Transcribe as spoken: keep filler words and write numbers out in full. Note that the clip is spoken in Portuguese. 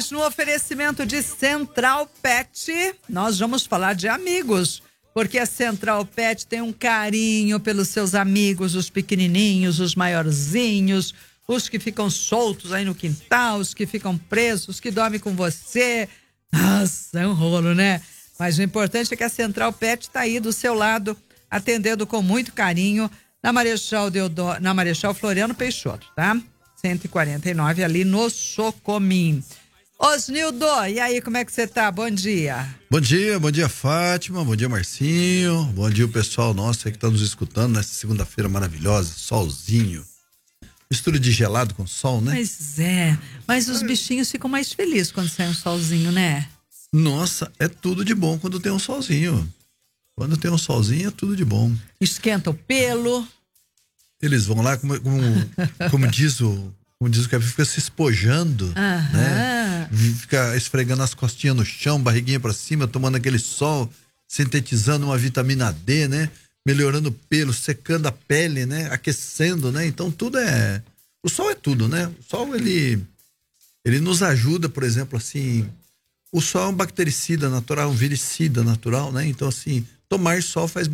Mas no oferecimento de Central Pet, nós vamos falar de amigos. Porque a Central Pet tem um carinho pelos seus amigos, os pequenininhos, os maiorzinhos, os que ficam soltos aí no quintal, os que ficam presos, os que dormem com você. Nossa, é um rolo, né? Mas o importante é que a Central Pet está aí do seu lado, atendendo com muito carinho na Marechal Deodoro, na Marechal Floriano Peixoto, tá? cento e quarenta e nove ali no Socomim. Osnildo, e aí, como é que você tá? Bom dia. Bom dia, bom dia, Fátima, bom dia, Marcinho, bom dia o pessoal nosso aí que tá nos escutando nessa segunda-feira maravilhosa, solzinho. Mistura de gelado com sol, né? Pois é, mas os bichinhos ficam mais felizes quando sai um solzinho, né? Nossa, é tudo de bom quando tem um solzinho. Quando tem um solzinho é tudo de bom. Esquenta o pelo. Eles vão lá, como, como, como diz o... Como diz o cara, fica se espojando, Aham. né? Fica esfregando as costinhas no chão, barriguinha pra cima, tomando aquele sol, sintetizando uma vitamina D, né? Melhorando o pelo, secando a pele, né? Aquecendo, né? Então tudo é... O sol é tudo, né? O sol, ele, ele nos ajuda, por exemplo, assim... O sol é um bactericida natural, um viricida natural, né? Então, assim, tomar sol faz